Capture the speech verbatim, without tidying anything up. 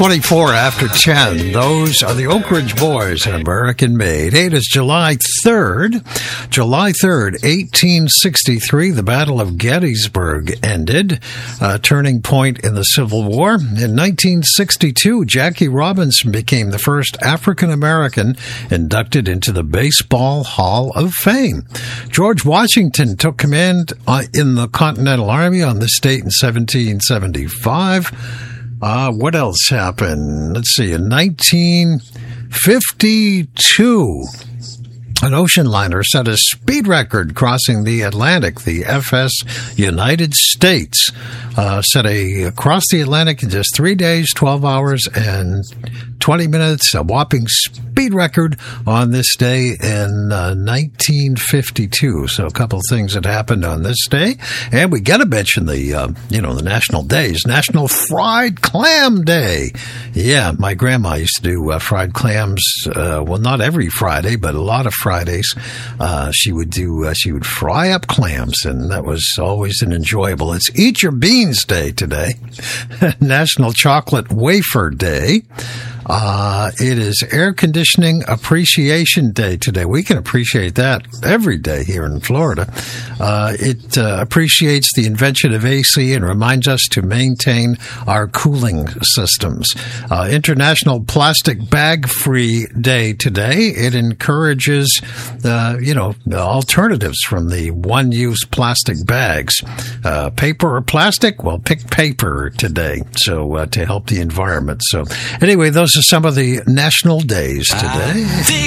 twenty-four after ten. Those are the Oak Ridge Boys and American Made. Hey, it is July third. July third, eighteen sixty-three, the Battle of Gettysburg ended, a turning point in the Civil War. In nineteen sixty-two, Jackie Robinson became the first African-American inducted into the Baseball Hall of Fame. George Washington took command in the Continental Army on this date in seventeen seventy-five. Uh, what else happened? Let's see. In nineteen fifty-two, an ocean liner set a speed record crossing the Atlantic. The F S United States uh, set a across the Atlantic in just three days, twelve hours, and twenty minutes. A whopping speed record on this day in uh, nineteen fifty-two. So a couple of things that happened on this day, and we got to mention the uh, you know the national days. National Fried Clam Day. Yeah, my grandma used to do uh, fried clams. Uh, well, not every Friday, but a lot of Fridays. Uh, she would do. Uh, she would fry up clams, and that was always an enjoyable. It's Eat Your Beans Day today. National Chocolate Wafer Day. Uh, it is Air Conditioning Appreciation Day today. We can appreciate that every day here in Florida. Uh, it uh, appreciates the invention of A C and reminds us to maintain our cooling systems. Uh, International Plastic Bag Free Day today. It encourages, uh, you know, alternatives from the one-use plastic bags. Uh, paper or plastic? Well, pick paper today. So, uh, to help the environment. So, anyway, those are some of the national days today.